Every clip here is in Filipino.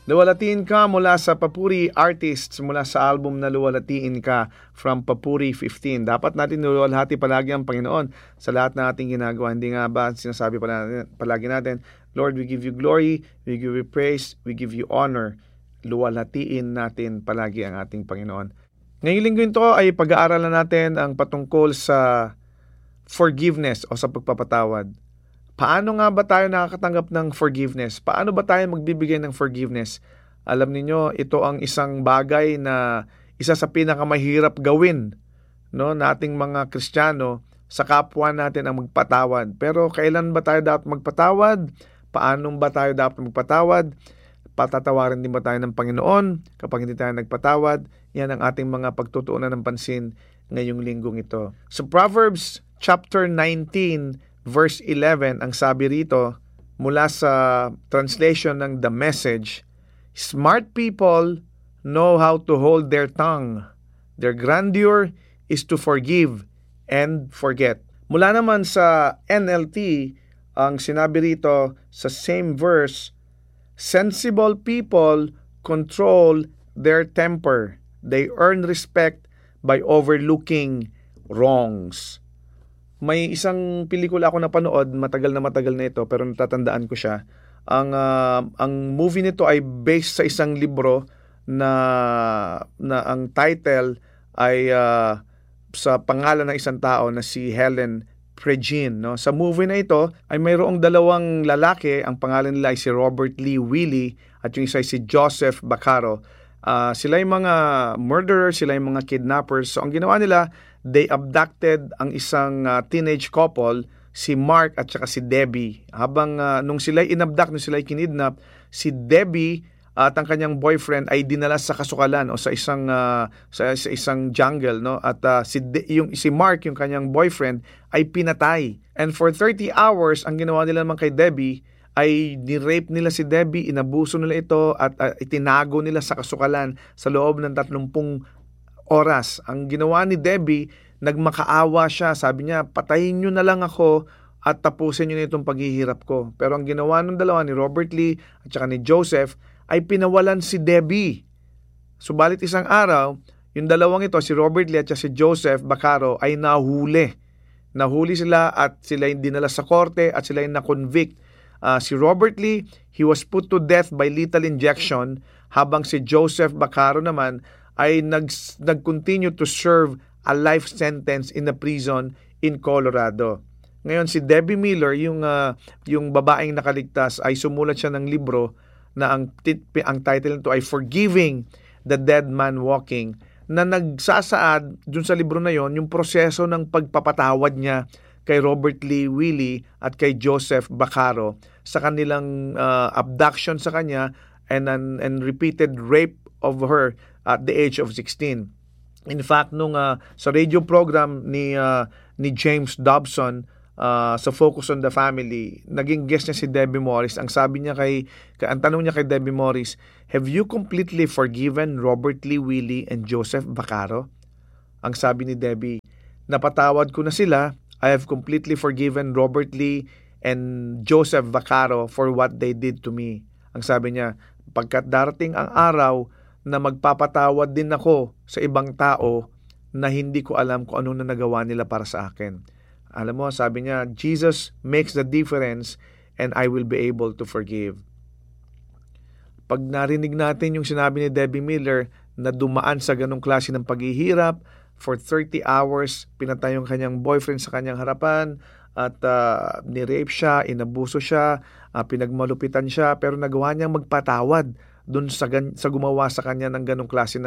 Luwalatiin Ka mula sa Papuri Artists, mula sa album na Luwalatiin Ka from Papuri 15. Dapat natin luwalhati palagi ang Panginoon sa lahat ng ating ginagawa. Hindi nga ba sinasabi palagi natin, Lord, we give you glory, we give you praise, we give you honor. Luwalhatiin natin palagi ang ating Panginoon. Ngayong linggo ito ay pag-aaralan natin ang patungkol sa forgiveness o sa pagpapatawad. Paano nga ba tayo nakakatanggap ng forgiveness? Paano ba tayo magbibigay ng forgiveness? Alam niyo, ito ang isang bagay na isa sa pinakamahirap gawin, no, nating mga Kristiyano sa kapwa natin ang magpatawad. Pero kailan ba tayo dapat magpatawad? Paano ba tayo dapat magpatawad? Patatawarin din ba tayo ng Panginoon kapag hindi tayo nagpatawad? Yan ang ating mga pagtutuunan ng pansin ngayong linggong ito. So Proverbs chapter 19 verse 11, ang sabi rito, mula sa translation ng The Message, smart people know how to hold their tongue. Their grandeur is to forgive and forget. Mula naman sa NLT, ang sinabi rito sa same verse, sensible people control their temper. They earn respect by overlooking wrongs. May isang pelikula ako napanood, matagal na ito, pero natatandaan ko siya. Ang movie nito ay based sa isang libro na ang title ay sa pangalan ng isang tao na si Helen Pregin. No? Sa movie na ito ay mayroong dalawang lalaki, ang pangalan nila ay si Robert Lee Willie at yung isa ay si Joseph Bacaro. Sila yung mga murderers, sila yung mga kidnappers. So ang ginawa nila, they abducted ang isang teenage couple, si Mark at saka si Debbie. Habang nung sila'y inabduct, nung sila'y kinidnap, si Debbie at ang kanyang boyfriend ay dinala sa kasukalan o sa isang jungle, no? At si Mark, yung kanyang boyfriend, ay pinatay. And for 30 hours, ang ginawa nila naman kay Debbie ay ni-rape nila si Debbie, inabuso nila ito at itinago nila sa kasukalan sa loob ng 30 oras. Ang ginawa ni Debbie, nagmakaawa siya. Sabi niya, patayin nyo na lang ako at tapusin nyo na itong paghihirap ko. Pero ang ginawa ng dalawa, ni Robert Lee at saka ni Joseph, ay pinawalan si Debbie. Subalit isang araw, yung dalawang ito, si Robert Lee at saka si Joseph Bacaro, ay nahuli. Nahuli sila at sila yung dinala sa korte at sila yung na-convict. Si Robert Lee, he was put to death by lethal injection, habang si Joseph Bacaro naman ay nag-continue to serve a life sentence in a prison in Colorado. Ngayon si Debbie Miller, yung babaeng nakaligtas, ay sumulat siya ng libro na ang title nito ay Forgiving the Dead Man Walking, na nagsasaad dun sa libro na yon yung proseso ng pagpapatawad niya kay Robert Lee Willie at kay Joseph Bacaro sa kanilang abduction sa kanya and repeated rape of her at the age of 16. In fact, nung sa radio program ni James Dobson sa Focus on the Family, naging guest niya si Debbie Morris. Ang tanong niya kay Debbie Morris, have you completely forgiven Robert Lee Willie and Joseph Bacaro? Ang sabi ni Debbie, napatawad ko na sila. I have completely forgiven Robert Lee and Joseph Bacaro for what they did to me. Ang sabi niya, pagkat darating ang araw na magpapatawad din ako sa ibang tao na hindi ko alam kung ano na nagawa nila para sa akin. Alam mo, sabi niya, Jesus makes the difference and I will be able to forgive. Pag narinig natin yung sinabi ni Debbie Miller na dumaan sa ganong klase ng paghihirap, for 30 hours, pinatay yung kanyang boyfriend sa kanyang harapan at ni-rape siya, inabuso siya, pinagmalupitan siya, pero nagawa niyang magpatawad doon sa gumawa sa kanya ng ganong klase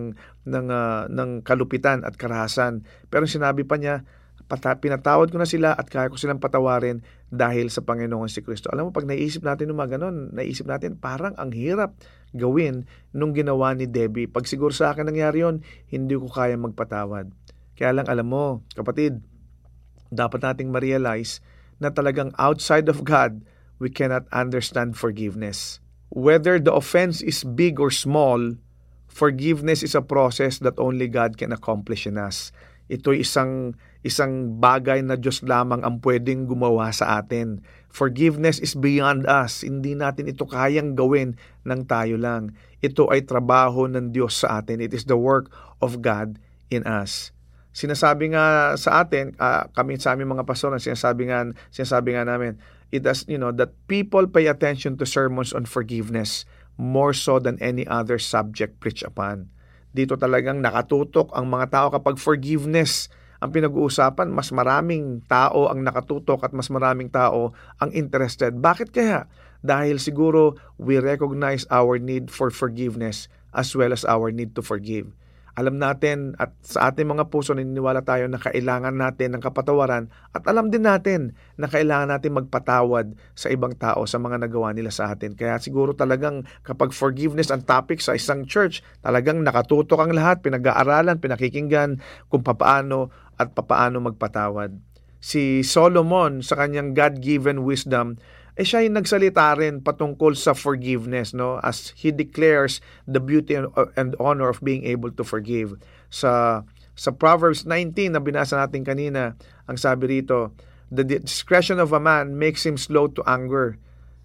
ng kalupitan at karahasan. Pero sinabi pa niya, pinatawad ko na sila at kaya ko silang patawarin dahil sa Panginoong si Kristo. Alam mo, pag naisip natin ng mga ganon, naisip natin parang ang hirap gawin nung ginawa ni Debbie. Pag siguro sa akin nangyari yon, hindi ko kaya magpatawad. Kaya lang alam mo, kapatid, dapat nating ma-realize na talagang outside of God, we cannot understand forgiveness. Whether the offense is big or small, forgiveness is a process that only God can accomplish in us. Ito'y isang bagay na Diyos lamang ang pwedeng gumawa sa atin. Forgiveness is beyond us. Hindi natin ito kayang gawin ng tayo lang. Ito ay trabaho ng Diyos sa atin. It is the work of God in us. Sinasabi nga sa atin, kami sa aming mga pastor, sinasabi nga namin, that people pay attention to sermons on forgiveness more so than any other subject preached upon. Dito talagang nakatutok ang mga tao kapag forgiveness ang pinag-uusapan, mas maraming tao ang nakatutok at mas maraming tao ang interested. Bakit kaya? Dahil siguro we recognize our need for forgiveness as well as our need to forgive. Alam natin at sa ating mga puso naniniwala tayo na kailangan natin ng kapatawaran at alam din natin na kailangan natin magpatawad sa ibang tao sa mga nagawa nila sa atin. Kaya siguro talagang kapag forgiveness ang topic sa isang church, talagang nakatutok ang lahat, pinag-aaralan, pinakikinggan kung papaano magpatawad. Si Solomon sa kanyang God-given wisdom, siya yung nagsalita rin patungkol sa forgiveness, no? As he declares the beauty and honor of being able to forgive. Sa Proverbs 19 na binasa natin kanina, ang sabi rito, the discretion of a man makes him slow to anger,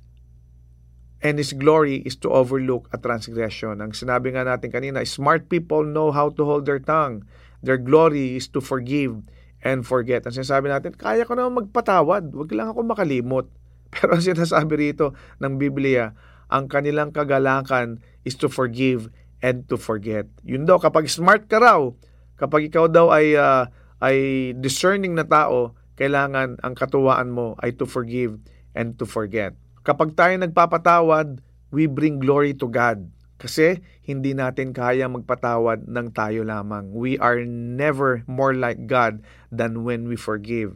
and his glory is to overlook a transgression. Ang sinabi nga natin kanina, smart people know how to hold their tongue. Their glory is to forgive and forget. Ang sinasabi natin, kaya ko naman magpatawad, wag lang ako makalimot. Pero ang sinasabi rito ng Biblia, ang kanilang kagalakan is to forgive and to forget. Yun daw, kapag smart ka raw, kapag ikaw daw ay discerning na tao, kailangan ang katuwaan mo ay to forgive and to forget. Kapag tayo nagpapatawad, we bring glory to God. Kasi hindi natin kaya magpatawad ng tayo lamang. We are never more like God than when we forgive.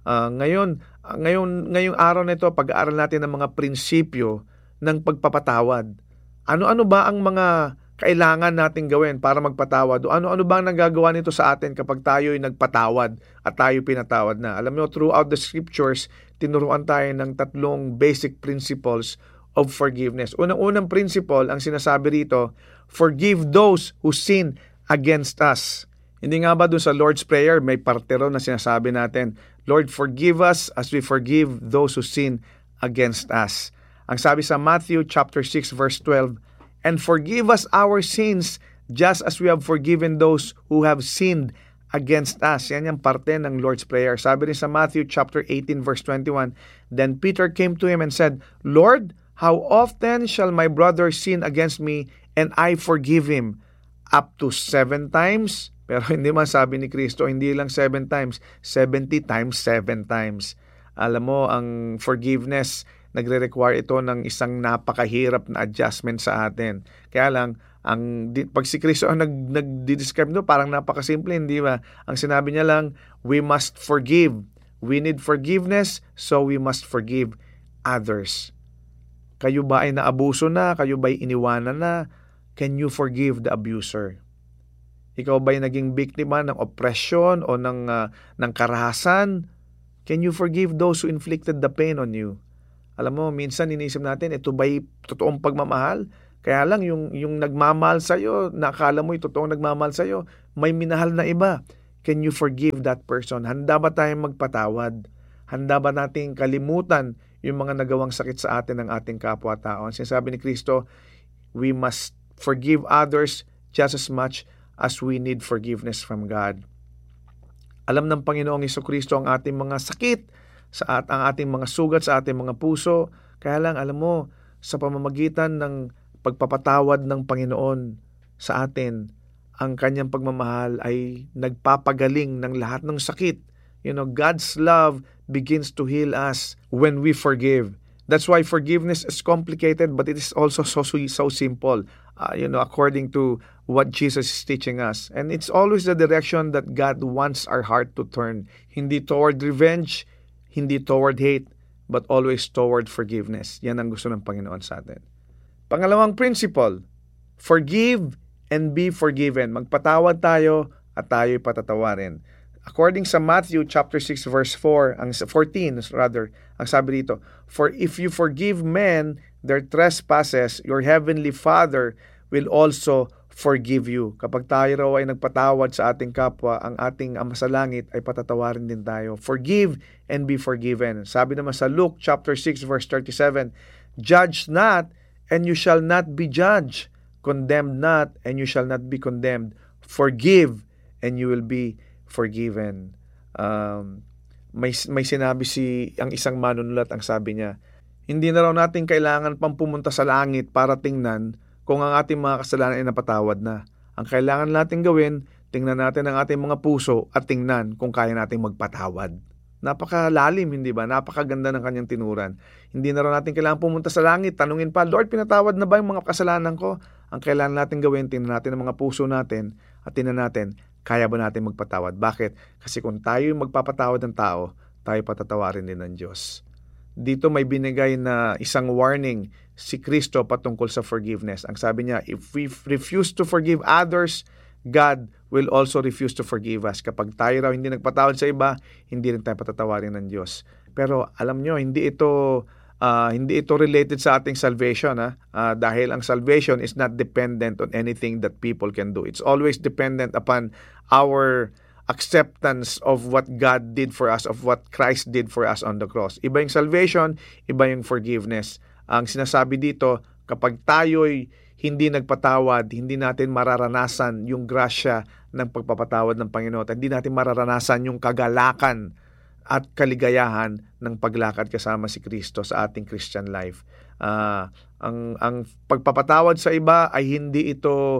Ngayong araw na ito, pag-aaral natin ng mga prinsipyo ng pagpapatawad. Ano-ano ba ang mga kailangan natin gawin para magpatawad? O ano-ano ba ang nagagawa nito sa atin kapag tayo ay nagpatawad at tayo pinatawad na? Alam mo, throughout the scriptures, tinuruan tayo ng 3 basic principles of forgiveness. Unang-unang principle, ang sinasabi rito, forgive those who sin against us. Hindi nga ba doon sa Lord's Prayer, may parte ron na sinasabi natin, Lord, forgive us as we forgive those who sin against us. Ang sabi sa Matthew chapter 6 verse 12, and forgive us our sins just as we have forgiven those who have sinned against us. Yan yung parte ng Lord's Prayer. Sabi rin sa Matthew chapter 18 verse 21, then Peter came to him and said, Lord, how often shall my brother sin against me and I forgive him? Up to 7 times? Pero hindi man sabi ni Kristo, hindi lang 7 times, 70 times 7 times. Alam mo, ang forgiveness, nagre-require ito ng isang napakahirap na adjustment sa atin. Kaya lang, pag si Kristo ang nag-describe nito, parang napakasimple, hindi ba? Ang sinabi niya lang, we must forgive. We need forgiveness, so we must forgive others. Kayo ba ay naabuso na? Kayo ba ay iniwanan na? Can you forgive the abuser? Ikaw ba'y naging biktima ng oppression o ng karahasan? Can you forgive those who inflicted the pain on you? Alam mo, minsan iniisip natin, ito ba'y totoong pagmamahal? Kaya lang, yung nagmamahal sa'yo, nakala mo yung totoong nagmamahal sa'yo, may minahal na iba. Can you forgive that person? Handa ba tayong magpatawad? Handa ba nating kalimutan yung mga nagawang sakit sa atin ng ating kapwa-tao? Ang sinasabi ni Kristo, we must forgive others just as much as we need forgiveness from God. Alam ng Panginoong Jesucristo ang ating mga sakit, ang ating mga sugat sa ating mga puso. Kaya lang, alam mo, sa pamamagitan ng pagpapatawad ng Panginoon sa atin, ang kanyang pagmamahal ay nagpapagaling ng lahat ng sakit. God's love begins to heal us when we forgive. That's why forgiveness is complicated, but it is also so simple, according to what Jesus is teaching us. And it's always the direction that God wants our heart to turn. Hindi toward revenge, hindi toward hate, but always toward forgiveness. Yan ang gusto ng Panginoon sa atin. Pangalawang principle, forgive and be forgiven. Magpatawad tayo at tayo'y patatawarin. According sa Matthew chapter 6 verse 14, ang sabi dito, for if you forgive men their trespasses, your heavenly Father will also forgive you. Kapag tayo raw ay nagpatawad sa ating kapwa, ang ating Ama sa Langit ay patatawarin din tayo. Forgive and be forgiven. Sabi naman sa Luke chapter 6 verse 37, judge not and you shall not be judged. Condemn not and you shall not be condemned. Forgive and you will be forgiven. May sinabi ang isang manunulat, ang sabi niya, hindi na raw natin kailangan pang pumunta sa langit para tingnan kung ang ating mga kasalanan ay napatawad na. Ang kailangan natin gawin, tingnan natin ang ating mga puso at tingnan kung kaya nating magpatawad. Napakalalim, hindi ba? Napakaganda ng kanyang tinuran. Hindi na raw natin kailangan pumunta sa langit, tanungin pa, Lord, pinatawad na ba yung mga kasalanan ko? Ang kailangan natin gawin, tingnan natin ang mga puso natin at tingnan natin, kaya ba natin magpatawad? Bakit? Kasi kung tayo yung magpapatawad ng tao, tayo patatawarin din ng Diyos. Dito may binigay na isang warning si Kristo patungkol sa forgiveness. Ang sabi niya, if we refuse to forgive others, God will also refuse to forgive us. Kapag tayo raw hindi nagpatawad sa iba, hindi rin tayo patatawarin ng Diyos. Pero alam nyo, hindi ito related sa ating salvation. Dahil ang salvation is not dependent on anything that people can do. It's always dependent upon our acceptance of what God did for us, of what Christ did for us on the cross. Iba yung salvation, iba yung forgiveness. Ang sinasabi dito, kapag tayo'y hindi nagpatawad, hindi natin mararanasan yung grasya ng pagpapatawad ng Panginoon. Hindi natin mararanasan yung kagalakan at kaligayahan ng paglakad kasama si Kristo sa ating Christian life. Ang pagpapatawad sa iba ay hindi ito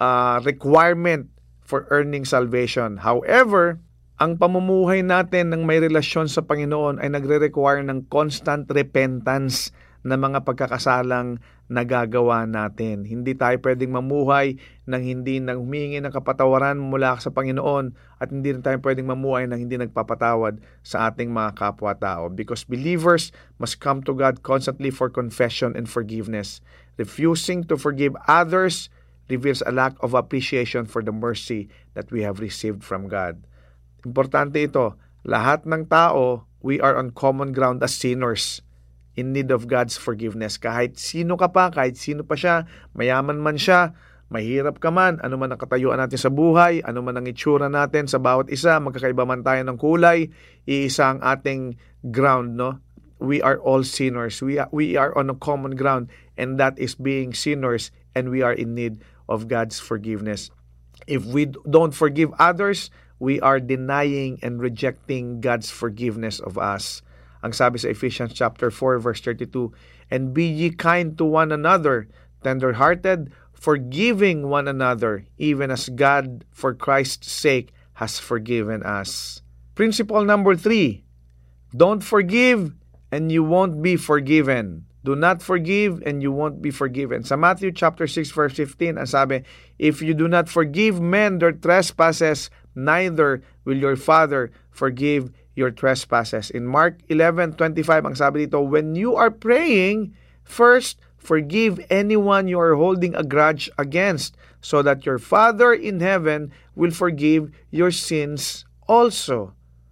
requirement for earning salvation. However, ang pamumuhay natin ng may relasyon sa Panginoon ay nagre-require ng constant repentance na mga pagkakasalang nagagawa natin. Hindi tayo pwedeng mamuhay nang hindi humingi ng kapatawaran mula sa Panginoon at hindi rin tayo pwedeng mamuhay nang hindi nagpapatawad sa ating mga kapwa-tao. Because believers must come to God constantly for confession and forgiveness. Refusing to forgive others reveals a lack of appreciation for the mercy that we have received from God. Importante ito, lahat ng tao, we are on common ground as sinners in need of God's forgiveness. Kahit sino ka pa, kahit sino pa siya, mayaman man siya, mahirap ka man, ano man ang katayuan natin sa buhay, ano man ang itsura natin sa bawat isa, magkakaiba man tayo ng kulay, iisa ang ating ground, no? We are all sinners. We are on a common ground, and that is being sinners, and we are in need of God's forgiveness. If we don't forgive others, we are denying and rejecting God's forgiveness of us. Ang sabi sa Ephesians chapter 4 verse 32, and be ye kind to one another, tender-hearted, forgiving one another, even as God for Christ's sake has forgiven us. Principle number 3, don't forgive and you won't be forgiven. Do not forgive and you won't be forgiven. Sa Matthew chapter 6 verse 15, ang sabi, if you do not forgive men their trespasses, neither will your Father forgive your trespasses. In Mark 11:25, ang sabi dito, when you are praying, first forgive anyone you are holding a grudge against, so that your Father in heaven will forgive your sins also.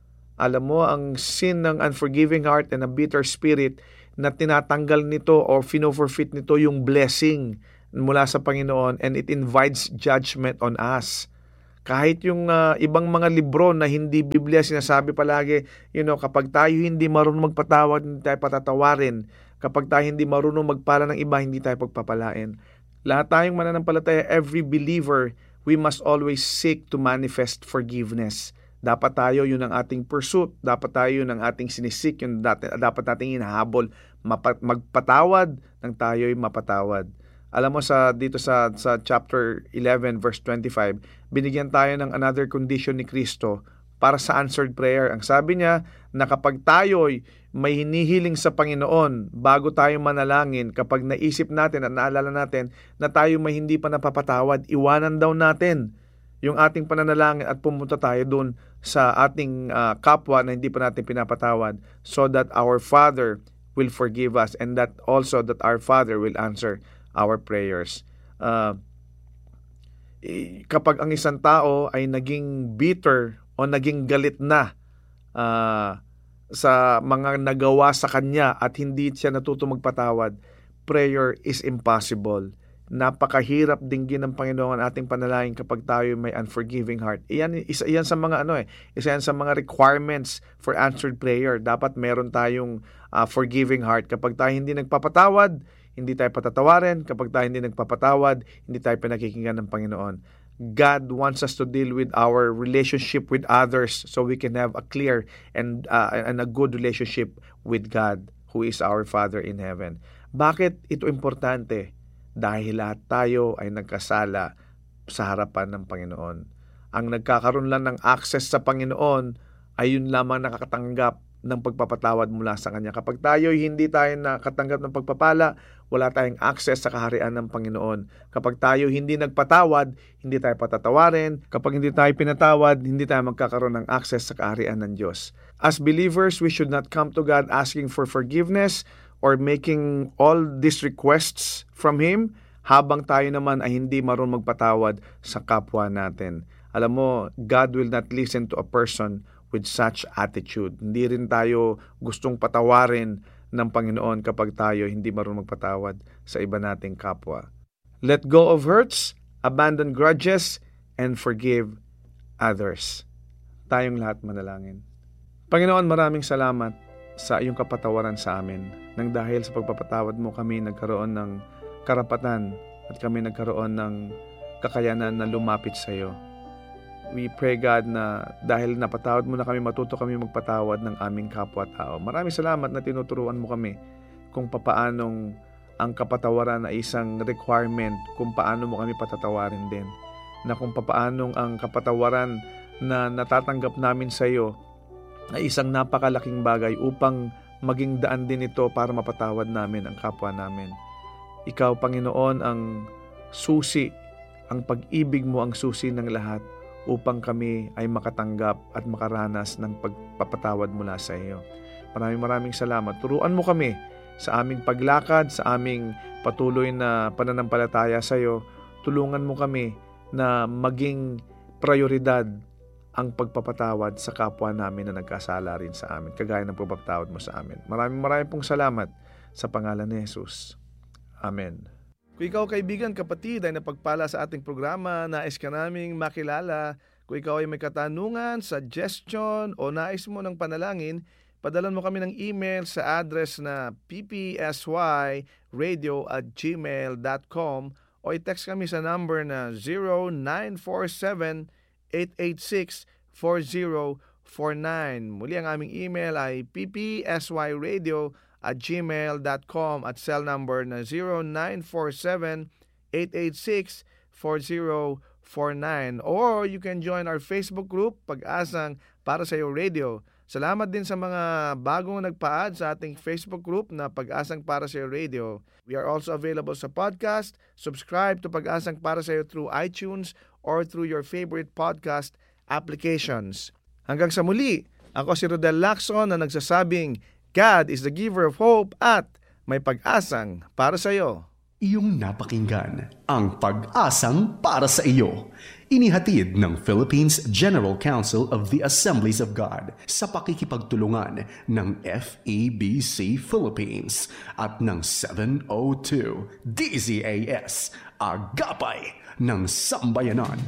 Alam mo, ang sin ng unforgiving heart and a bitter spirit na tinatanggal nito o fino-forfeit nito yung blessing mula sa Panginoon, and it invites judgment on us. Kahit yung ibang mga libro na hindi Biblia, sinasabi palagi, kapag tayo hindi marunong magpatawad, hindi tayo patatawarin. Kapag tayo hindi marunong magpala ng iba, hindi tayo pagpapalain. Lahat tayong mananampalataya, every believer, we must always seek to manifest forgiveness. Dapat tayo, yun ang ating pursuit. Dapat tayo, yun ang ating sinisik. Yun dapat nating hinahabol. Magpatawad nang tayo'y mapatawad. Alam mo, dito sa chapter 11 verse 25, binigyan tayo ng another condition ni Kristo para sa answered prayer. Ang sabi niya na kapag tayo'y may hinihiling sa Panginoon bago tayo manalangin, kapag naisip natin at naalala natin na tayo may hindi pa napapatawad, iwanan daw natin yung ating pananalangin at pumunta tayo doon sa ating kapwa na hindi pa natin pinapatawad, so that our Father will forgive us, and that also that our Father will answer our prayers. Kapag ang isang tao ay naging bitter o naging galit na sa mga nagawa sa kanya at hindi siya natuto magpatawad, prayer is impossible. napakahirap dinggin ng Panginoon ating panalangin kapag tayo may unforgiving heart. Isa yan sa mga isa yan sa mga requirements for answered prayer. Dapat meron tayong forgiving heart. Kapag tayo hindi nagpapatawad, hindi tayo patatawarin. Kapag tayo hindi nagpapatawad, hindi tayo pinakikinggan ng Panginoon. God wants us to deal with our relationship with others so we can have a clear and a good relationship with God, who is our Father in heaven. Bakit ito importante? Dahil lahat tayo ay nagkasala sa harapan ng Panginoon. Ang nagkakaroon lang ng access sa Panginoon ay yun lamang nakakatanggap ng pagpapatawad mula sa Kanya. Kapag hindi tayo nakatanggap ng pagpapala, wala tayong access sa kaharian ng Panginoon. Kapag tayo hindi nagpatawad, hindi tayo patatawarin. Kapag hindi tayo pinatawad, hindi tayo magkakaroon ng access sa kaharian ng Diyos. As believers, we should not come to God asking for forgiveness or making all these requests from Him habang tayo naman ay hindi marunong magpatawad sa kapwa natin. Alam mo, God will not listen to a person with such attitude. Hindi rin tayo gustong patawarin ng Panginoon kapag tayo hindi marunong magpatawad sa iba nating kapwa. Let go of hurts, abandon grudges, and forgive others. Tayong lahat manalangin. Panginoon, maraming salamat sa iyong kapatawaran sa amin. Nang dahil sa pagpapatawad mo kami nagkaroon ng karapatan at kami nagkaroon ng kakayanan na lumapit sa iyo. We pray, God, na dahil napatawad mo na kami, matuto kami magpatawad ng aming kapwa-tao. Maraming salamat na tinuturuan mo kami kung papaanong ang kapatawaran na isang requirement, kung paano mo kami patatawarin din. Na kung papaanong ang kapatawaran na natatanggap namin sa iyo ay isang napakalaking bagay upang maging daan din ito para mapatawad namin ang kapwa namin. Ikaw, Panginoon, ang susi, ang pag-ibig mo ang susi ng lahat upang kami ay makatanggap at makaranas ng pagpapatawad mula sa iyo. Maraming salamat. Turuan mo kami sa aming paglakad, sa aming patuloy na pananampalataya sa iyo. Tulungan mo kami na maging prioridad ang pagpapatawad sa kapwa namin na nagkasala rin sa amin, kagaya ng pagpapatawad mo sa amin. Maraming pong salamat sa pangalan ni Jesus. Amen. Kung ikaw, kaibigan, kapatid, ay napagpala sa ating programa, nais ka naming makilala. Kung ikaw ay may katanungan, suggestion o nais mo ng panalangin, padalan mo kami ng email sa address na ppsyradio@gmail.com o i-text kami sa number na 0947-886-4049. Muli, ang aming email ay ppsyradio@gmail.com at cell number na 0947-886-4049. Or you can join our Facebook group, Pag-asang Para sa Iyo Radio. Salamat din sa mga bagong nagpa-add sa ating Facebook group na Pag-asang Para sa Iyo Radio. We are also available sa podcast. Subscribe to Pag-asang Para sa Iyo through iTunes or through your favorite podcast applications. Hanggang sa muli, ako si Rodel Lacson na nagsasabing, God is the giver of hope at may pag-asang para sa iyo. Iyong napakinggan ang Pag-asang Para sa Iyo. Inihatid ng Philippines General Council of the Assemblies of God sa pakikipagtulungan ng FEBC Philippines at ng 702 DZAS, Agapay ng Sambayanan.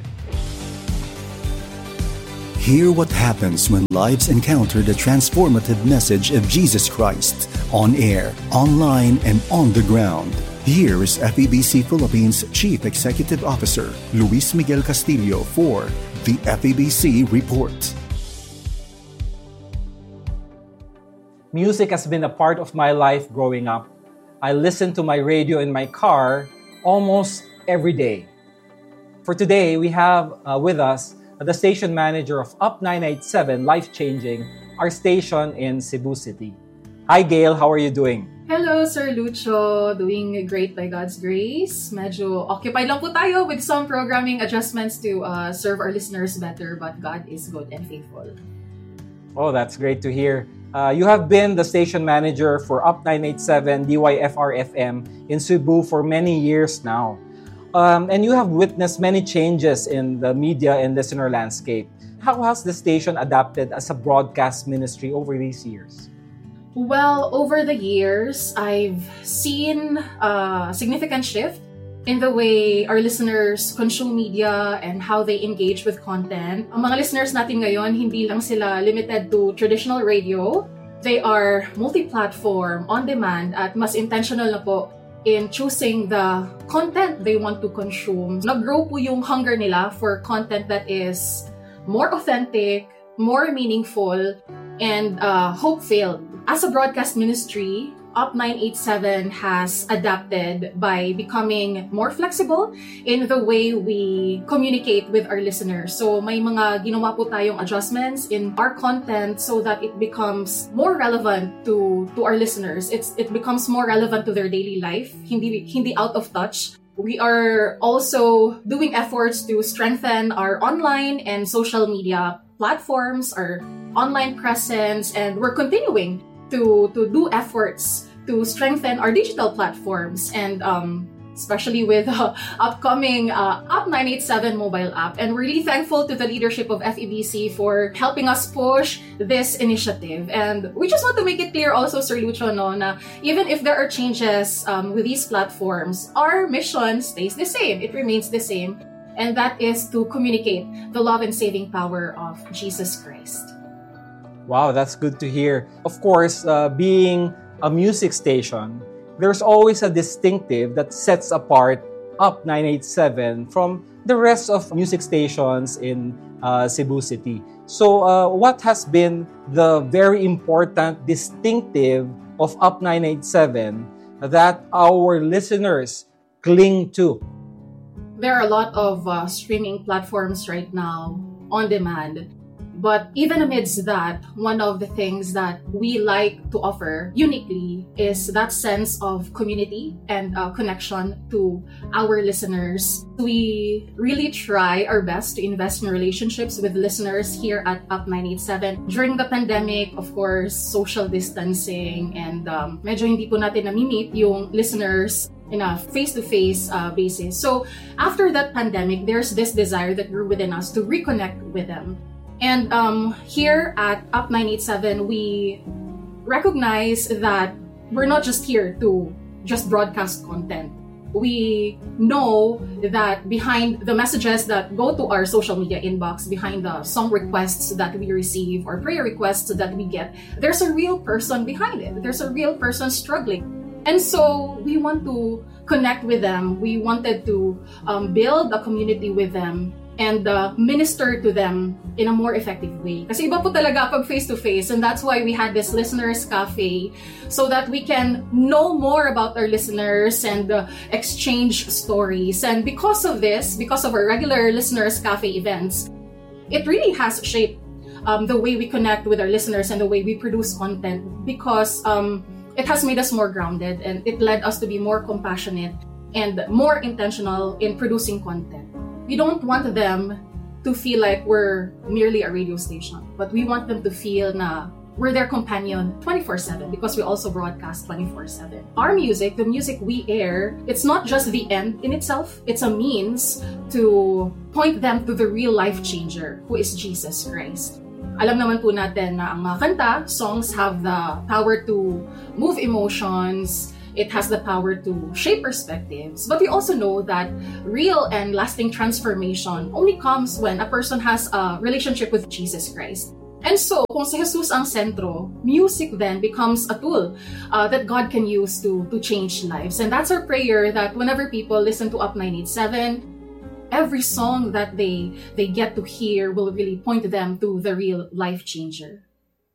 Hear what happens when lives encounter the transformative message of Jesus Christ on air, online, and on the ground. Here is FEBC Philippines Chief Executive Officer Luis Miguel Castillo for the FEBC Report. Music has been a part of my life growing up. I listen to my radio in my car almost every day. For today, we have with us the station manager of Up 987 Life Changing, our station in Cebu City. Hi Gail, how are you doing? Hello Sir Lucho, doing great by God's grace. Medyo occupied lang po tayo with some programming adjustments to serve our listeners better, but God is good and faithful. Oh, that's great to hear. You have been the station manager for Up 987 DYFR-FM in Cebu for many years now. And you have witnessed many changes in the media and listener landscape. How has the station adapted as a broadcast ministry over these years? Well, over the years, I've seen a significant shift in the way our listeners consume media and how they engage with content. Ang mga listeners natin ngayon, hindi lang sila limited to traditional radio. They are multi-platform, on-demand, at mas intentional na po in choosing the content they want to consume. Nag-grow po yung hunger nila for content that is more authentic, more meaningful, and hope-filled. As a broadcast ministry, Up 987 has adapted by becoming more flexible in the way we communicate with our listeners. So may mga ginawa po tayong adjustments in our content so that it becomes more relevant to our listeners. It becomes more relevant to their daily life, hindi out of touch. We are also doing efforts to strengthen our online and social media platforms, our online presence, and we're continuing to do efforts to strengthen our digital platforms, and especially with upcoming Up 987 mobile app. And we're really thankful to the leadership of FEBC for helping us push this initiative. And we just want to make it clear also, Sir Lucho, no, na even if there are changes with these platforms, our mission stays the same. It remains the same. And that is to communicate the love and saving power of Jesus Christ. Wow, that's good to hear. Of course, being a music station, there's always a distinctive that sets apart Up 987 from the rest of music stations in Cebu City. So, what has been the very important distinctive of Up 987 that our listeners cling to? There are a lot of streaming platforms right now on demand. But even amidst that, one of the things that we like to offer uniquely is that sense of community and connection to our listeners. We really try our best to invest in relationships with listeners here at Up 987. During the pandemic, of course, social distancing, and medyo hindi po natin nami-meet yung listeners in a face-to-face basis. So after that pandemic, there's this desire that grew within us to reconnect with them. And here at Up 987, we recognize that we're not just here to just broadcast content. We know that behind the messages that go to our social media inbox, behind the song requests that we receive or prayer requests that we get, there's a real person behind it. There's a real person struggling. And so we want to connect with them. We wanted to build a community with them and minister to them in a more effective way. Kasi iba po talaga pag face-to-face, and that's why we had this Listeners Cafe, so that we can know more about our listeners and exchange stories. And because of this, because of our regular Listeners Cafe events, it really has shaped the way we connect with our listeners and the way we produce content, because it has made us more grounded, and it led us to be more compassionate and more intentional in producing content. We don't want them to feel like we're merely a radio station, but we want them to feel na we're their companion 24/7, because we also broadcast 24/7. Our music, the music we air, it's not just the end in itself. It's a means to point them to the real life changer, who is Jesus Christ. Alam naman po natin na ang mga kanta, songs have the power to move emotions. It has the power to shape perspectives. But we also know that real and lasting transformation only comes when a person has a relationship with Jesus Christ. And so, kung si Jesus ang sentro, music then becomes a tool that God can use to change lives. And that's our prayer, that whenever people listen to Up 987, every song that they get to hear will really point them to the real life changer.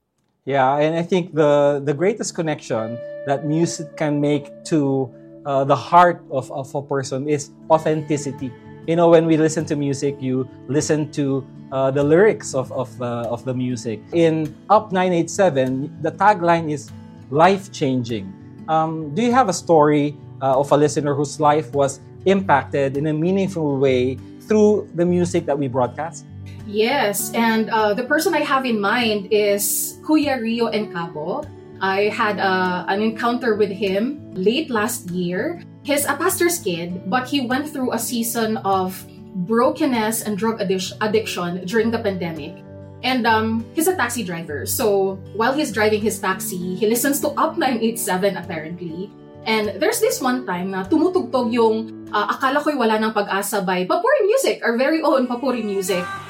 Yeah, and I think the greatest connection that music can make to the heart of a person is authenticity. You know, when we listen to music, you listen to the lyrics of the music. In Up 987, the tagline is life-changing. Do you have a story of a listener whose life was impacted in a meaningful way through the music that we broadcast? Yes, and the person I have in mind is Kuya Rio Encabo. I had an encounter with him late last year. He's a pastor's kid, but he went through a season of brokenness and drug addiction during the pandemic. And he's a taxi driver. So while he's driving his taxi, he listens to Up 987 apparently. And there's this one time na tumutugtog yung Akala Ko'y Wala Ng Pag-asa by Papuri Music, our very own Papuri Music.